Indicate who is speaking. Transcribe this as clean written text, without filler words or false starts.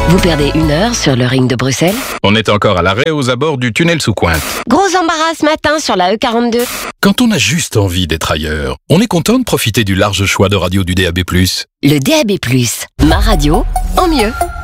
Speaker 1: Vous perdez 1 heure sur le ring de Bruxelles.
Speaker 2: On est encore à l'arrêt aux abords du tunnel sous Cointe.
Speaker 1: Gros embarras ce matin sur la E42.
Speaker 2: Quand on a juste envie d'être ailleurs, on est content de profiter du large choix de radio du DAB+.
Speaker 1: Le DAB+, ma radio en mieux.